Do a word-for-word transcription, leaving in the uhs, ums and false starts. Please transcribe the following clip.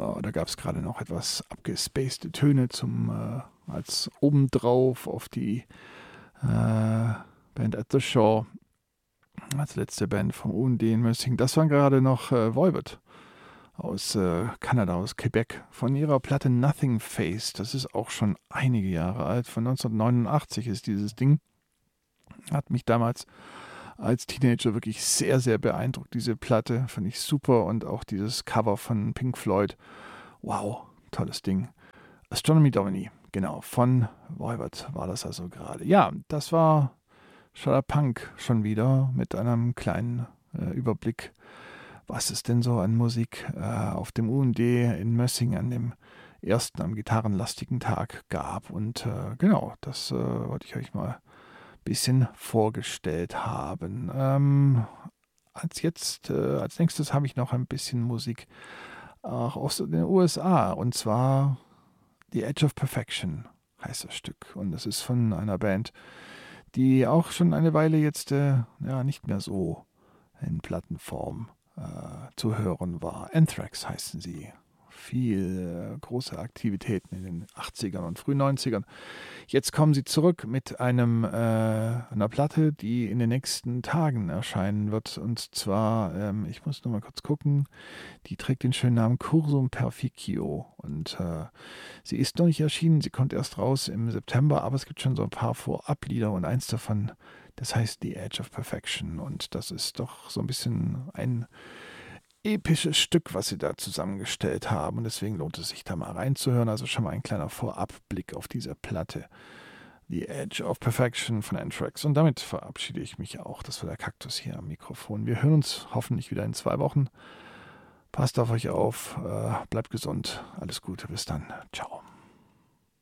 Ja, da gab es gerade noch etwas abgespacede Töne zum äh, als obendrauf auf die äh, Band at the Shore, als letzte Band vom U N D in Mössingen. Das waren gerade noch äh, Voivod aus äh, Kanada, aus Quebec, von ihrer Platte Nothing Face. Das ist auch schon einige Jahre alt. Von neunzehnhundertneunundachtzig ist dieses Ding. Hat mich damals als Teenager wirklich sehr, sehr beeindruckt. Diese Platte fand ich super und auch dieses Cover von Pink Floyd. Wow, tolles Ding. Astronomy Domini, genau, von Voivod war das also gerade. Ja, das war Shut Up Punk schon wieder mit einem kleinen äh, Überblick, was es denn so an Musik äh, auf dem U N D in Mössingen an dem ersten, am gitarrenlastigen Tag gab. Und äh, genau, das äh, wollte ich euch mal ein bisschen vorgestellt haben. Ähm, als jetzt, äh, als nächstes habe ich noch ein bisschen Musik auch aus den U S A, und zwar The Edge of Perfection heißt das Stück. Und das ist von einer Band, die auch schon eine Weile jetzt äh, ja, nicht mehr so in Plattenform äh, zu hören war. Anthrax heißen sie. Viel äh, große Aktivitäten in den achtzigern und frühen neunzigern. Jetzt kommen sie zurück mit einem, äh, einer Platte, die in den nächsten Tagen erscheinen wird. Und zwar, ähm, ich muss noch mal kurz gucken, die trägt den schönen Namen Cursum Perficio. Und äh, sie ist noch nicht erschienen, sie kommt erst raus im September, aber es gibt schon so ein paar Vorablieder und eins davon, das heißt The Edge of Perfection. Und das ist doch so ein bisschen ein episches Stück, was sie da zusammengestellt haben. Und deswegen lohnt es sich da mal reinzuhören. Also schon mal ein kleiner Vorabblick auf diese Platte. The Edge of Perfection von Anthrax. Und damit verabschiede ich mich auch. Das war der Kaktus hier am Mikrofon. Wir hören uns hoffentlich wieder in zwei Wochen. Passt auf euch auf, äh, bleibt gesund. Alles Gute, bis dann. Ciao.